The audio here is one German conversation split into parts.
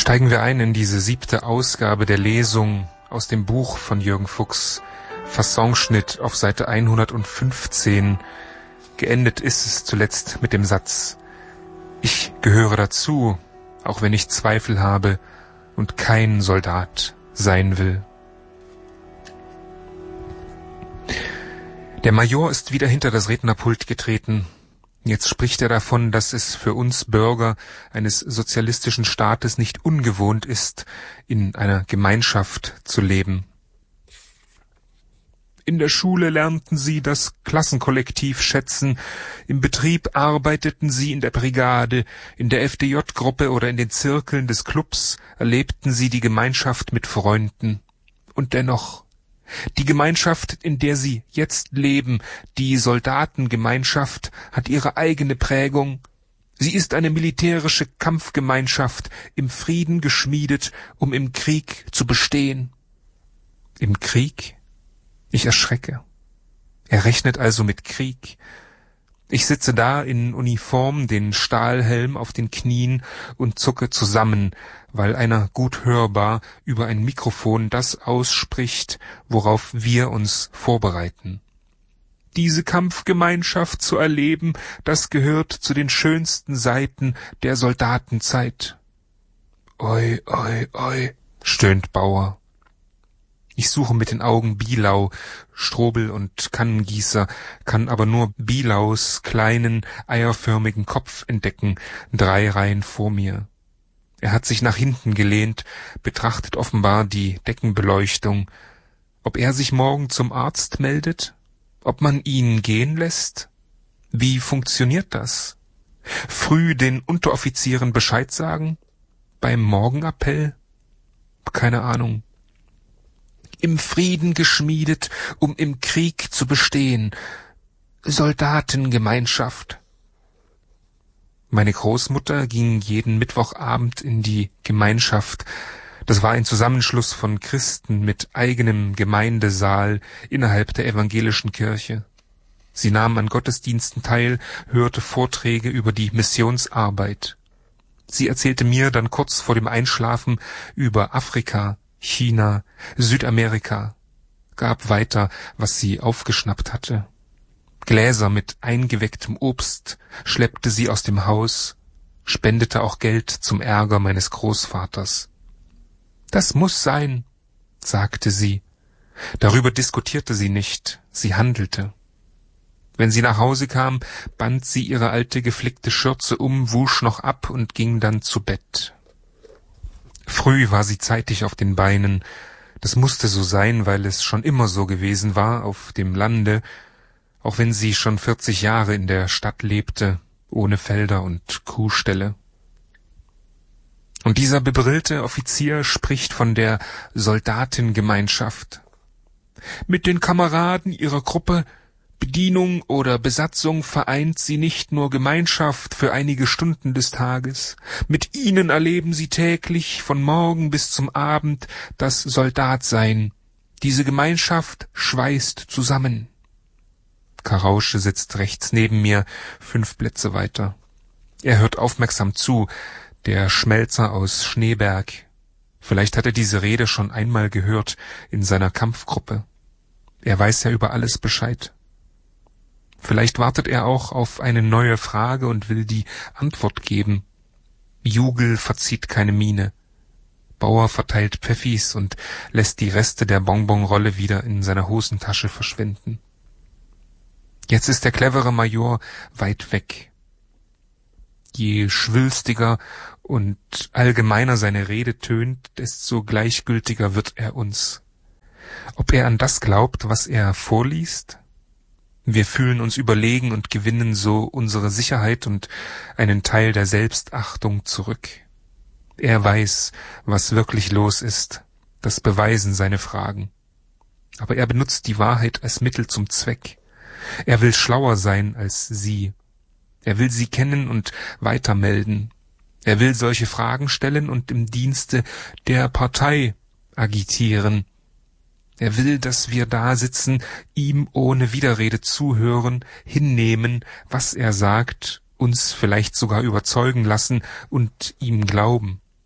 Steigen wir ein in diese 7. Ausgabe der Lesung aus dem Buch von Jürgen Fuchs, Fassonschnitt auf Seite 115. Geendet ist es zuletzt mit dem Satz: Ich gehöre dazu, auch wenn ich Zweifel habe und kein Soldat sein will. Der Major ist wieder hinter das Rednerpult getreten. Jetzt spricht er davon, dass es für uns Bürger eines sozialistischen Staates nicht ungewohnt ist, in einer Gemeinschaft zu leben. In der Schule lernten sie das Klassenkollektiv schätzen, im Betrieb arbeiteten sie in der Brigade, in der FDJ-Gruppe oder in den Zirkeln des Clubs erlebten sie die Gemeinschaft mit Freunden. Und dennoch, die Gemeinschaft, in der sie jetzt leben, die Soldatengemeinschaft, hat ihre eigene Prägung. Sie ist eine militärische Kampfgemeinschaft, im Frieden geschmiedet, um im Krieg zu bestehen. Im Krieg? Ich erschrecke. Er rechnet also mit Krieg. Ich sitze da in Uniform, den Stahlhelm auf den Knien und zucke zusammen, weil einer gut hörbar über ein Mikrofon das ausspricht, worauf wir uns vorbereiten. Diese Kampfgemeinschaft zu erleben, das gehört zu den schönsten Seiten der Soldatenzeit. Oi, oi, oi, stöhnt Bauer. Ich suche mit den Augen Bielau, Strobel und Kannengießer, kann aber nur Bielaus kleinen, eierförmigen Kopf entdecken, 3 Reihen vor mir. Er hat sich nach hinten gelehnt, betrachtet offenbar die Deckenbeleuchtung. Ob er sich morgen zum Arzt meldet? Ob man ihn gehen lässt? Wie funktioniert das? Früh den Unteroffizieren Bescheid sagen? Beim Morgenappell? Keine Ahnung. Im Frieden geschmiedet, um im Krieg zu bestehen. Soldatengemeinschaft. Meine Großmutter ging jeden Mittwochabend in die Gemeinschaft. Das war ein Zusammenschluss von Christen mit eigenem Gemeindesaal innerhalb der evangelischen Kirche. Sie nahm an Gottesdiensten teil, hörte Vorträge über die Missionsarbeit. Sie erzählte mir dann kurz vor dem Einschlafen über Afrika, China, Südamerika, gab weiter, was sie aufgeschnappt hatte. Gläser mit eingewecktem Obst schleppte sie aus dem Haus, spendete auch Geld zum Ärger meines Großvaters. Das muss sein, sagte sie. Darüber diskutierte sie nicht, sie handelte. Wenn sie nach Hause kam, band sie ihre alte geflickte Schürze um, wusch noch ab und ging dann zu Bett. Früh war sie zeitig auf den Beinen. Das musste so sein, weil es schon immer so gewesen war auf dem Lande, auch wenn sie schon 40 Jahre in der Stadt lebte, ohne Felder und Kuhställe. Und dieser bebrillte Offizier spricht von der Soldatengemeinschaft. Mit den Kameraden ihrer Gruppe, Bedienung oder Besatzung vereint sie nicht nur Gemeinschaft für einige Stunden des Tages. Mit ihnen erleben sie täglich von Morgen bis zum Abend das Soldatsein. Diese Gemeinschaft schweißt zusammen. Karausche sitzt rechts neben mir, 5 Plätze weiter. Er hört aufmerksam zu, der Schmelzer aus Schneeberg. Vielleicht hat er diese Rede schon einmal gehört in seiner Kampfgruppe. Er weiß ja über alles Bescheid. Vielleicht wartet er auch auf eine neue Frage und will die Antwort geben. Jugel verzieht keine Miene. Bauer verteilt Pfeffis und lässt die Reste der Bonbonrolle wieder in seiner Hosentasche verschwinden. Jetzt ist der clevere Major weit weg. Je schwülstiger und allgemeiner seine Rede tönt, desto gleichgültiger wird er uns. Ob er an das glaubt, was er vorliest? Wir fühlen uns überlegen und gewinnen so unsere Sicherheit und einen Teil der Selbstachtung zurück. Er weiß, was wirklich los ist. Das beweisen seine Fragen. Aber er benutzt die Wahrheit als Mittel zum Zweck. Er will schlauer sein als sie. Er will sie kennen und weitermelden. Er will solche Fragen stellen und im Dienste der Partei agitieren. Er will, dass wir da sitzen, ihm ohne Widerrede zuhören, hinnehmen, was er sagt, uns vielleicht sogar überzeugen lassen und ihm glauben.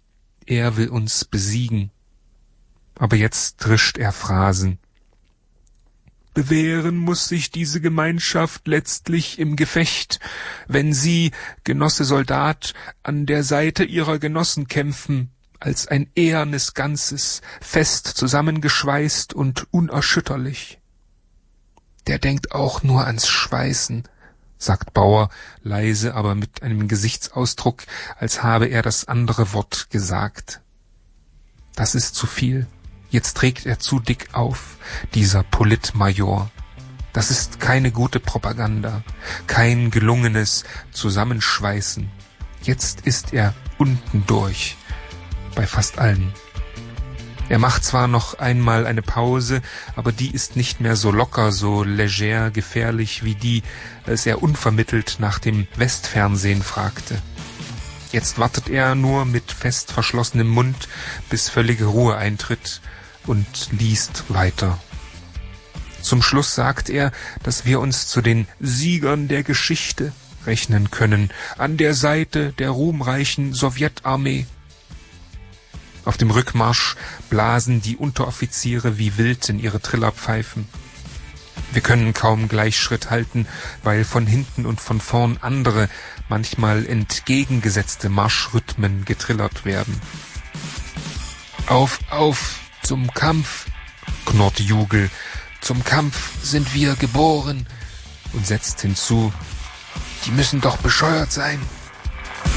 er will uns besiegen. Aber jetzt drischt er Phrasen. Bewähren muss sich diese Gemeinschaft letztlich im Gefecht, wenn sie, Genosse Soldat, an der Seite ihrer Genossen kämpfen, als ein ehernes Ganzes, fest zusammengeschweißt und unerschütterlich. Der denkt auch nur ans Schweißen, sagt Bauer, leise, aber mit einem Gesichtsausdruck, als habe er das andere Wort gesagt. Das ist zu viel. Jetzt trägt er zu dick auf, dieser Politmajor. Das ist keine gute Propaganda, kein gelungenes Zusammenschweißen. Jetzt ist er unten durch, bei fast allen. Er macht zwar noch einmal eine Pause, aber die ist nicht mehr so locker, so leger, gefährlich wie die, als er unvermittelt nach dem Westfernsehen fragte. Jetzt wartet er nur mit fest verschlossenem Mund, bis völlige Ruhe eintritt, und liest weiter. Zum Schluss sagt er, dass wir uns zu den Siegern der Geschichte rechnen können, an der Seite der ruhmreichen Sowjetarmee. Auf dem Rückmarsch blasen die Unteroffiziere wie wild in ihre Trillerpfeifen. Wir können kaum Gleichschritt halten, weil von hinten und von vorn andere, manchmal entgegengesetzte Marschrhythmen getrillert werden. Auf, auf, zum Kampf, knurrt Jugel, zum Kampf sind wir geboren, und setzt hinzu, die müssen doch bescheuert sein.